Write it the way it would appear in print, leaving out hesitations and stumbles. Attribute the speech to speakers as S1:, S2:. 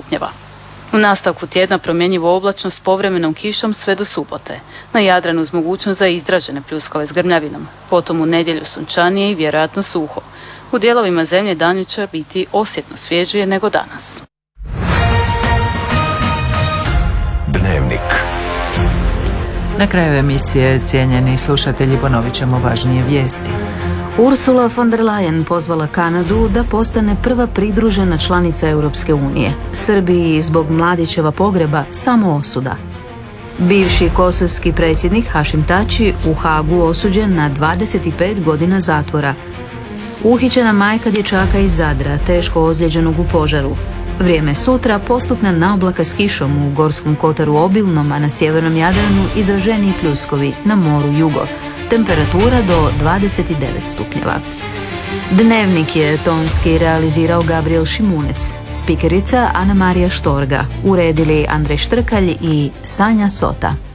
S1: stupnjeva. U nastavku tjedna promjenjivo oblačno s povremenom kišom sve do subote. Na Jadranu uz mogućnost za izražene pljuskove s grmljavinom. Potom u nedjelju sunčanije i vjerojatno suho. U dijelovima zemlje dan će biti osjetno svježije nego danas.
S2: Dnevnik.
S3: Na kraju emisije, cijenjeni slušatelji, ponovit ćemo važnije vijesti.
S4: Ursula von der Leyen pozvala Kanadu da postane prva pridružena članica Europske unije. Srbiji zbog Mladićeva pogreba samo osuda. Bivši kosovski predsjednik Hašim Tači u Hagu osuđen na 25 godina zatvora. Uhićena majka dječaka iz Zadra, teško ozlijeđenog u požaru. Vrijeme sutra, postupna naoblaka s kišom u Gorskom kotaru obilnom, a na sjevernom Jadranu izraženiji pljuskovi, na moru jugo. Temperatura do 29 stupnjeva. Dnevnik je tonski realizirao Gabriel Šimunec, spikerica Ana Marija Štorga, uredili Andrej Štrkalj i Sanja Sota.